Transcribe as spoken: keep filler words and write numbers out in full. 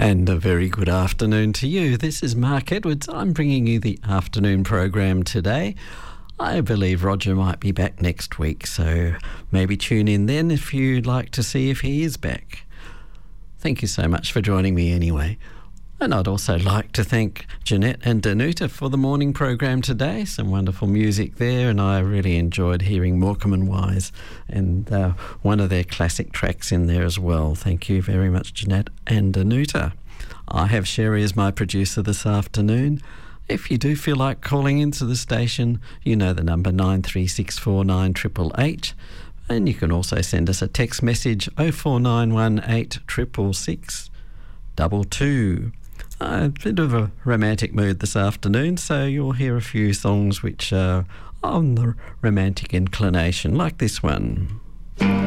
And a very good afternoon to you. This is Mark Edwards. I'm bringing you the afternoon program today. I believe Roger might be back next week, so maybe tune in then if you'd like to see if he is back. Thank you so much for joining me anyway. And I'd also like to thank Jeanette and Danuta for the morning program today. Some wonderful music there, and I really enjoyed hearing Morecambe and Wise and uh, one of their classic tracks in there as well. Thank you very much, Jeanette and Danuta. I have Sherry as my producer this afternoon. If you do feel like calling into the station, you know the number nine three six four nine eight eight eight. And you can also send us a text message oh four nine one eight six six six double two. A bit of a romantic mood this afternoon, so you'll hear a few songs which are on the romantic inclination, like this one.